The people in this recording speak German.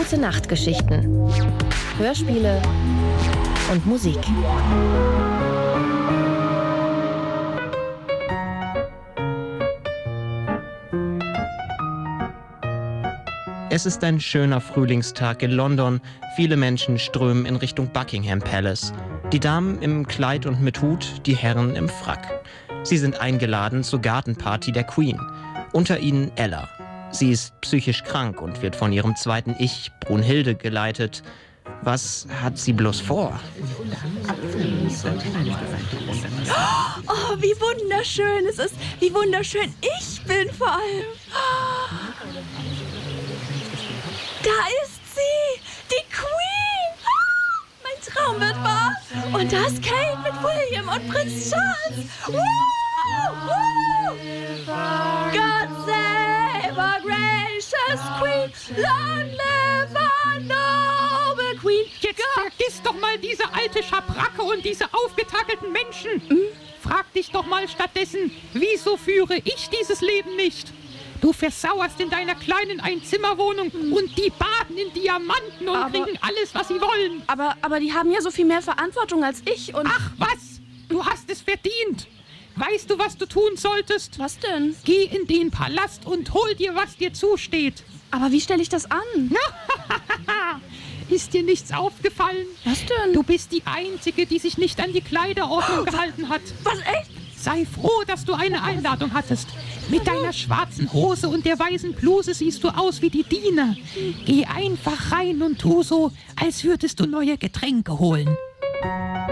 Gute-Nacht-Geschichten, Hörspiele und Musik. Es ist ein schöner Frühlingstag in London. Viele Menschen strömen in Richtung Buckingham Palace. Die Damen im Kleid und mit Hut, die Herren im Frack. Sie sind eingeladen zur Gartenparty der Queen. Unter ihnen Ella. Sie ist psychisch krank und wird von ihrem zweiten Ich, Brunhilde, geleitet. Was hat sie bloß vor? Oh, wie wunderschön es ist. Wie wunderschön ich bin vor allem. Da ist sie, die Queen. Mein Traum wird wahr. Und da ist Kate mit William und Prinz Charles. God save our gracious Queen. Long live our noble Queen. Jetzt vergiss doch mal diese alte Schabracke und diese aufgetakelten Menschen. Frag dich doch mal stattdessen, wieso führe ich dieses Leben nicht? Du versauerst in deiner kleinen Einzimmerwohnung und die baden in Diamanten und kriegen alles, was sie wollen. Aber die haben ja so viel mehr Verantwortung als ich und... Ach was, du hast es verdient. Weißt du, was du tun solltest? Was denn? Geh in den Palast und hol dir, was dir zusteht. Aber wie stelle ich das an? Ist dir nichts aufgefallen? Was denn? Du bist die Einzige, die sich nicht an die Kleiderordnung gehalten hat. Was, echt? Sei froh, dass du eine Einladung hattest. Mit deiner schwarzen Hose und der weißen Bluse siehst du aus wie die Diener. Geh einfach rein und tu so, als würdest du neue Getränke holen.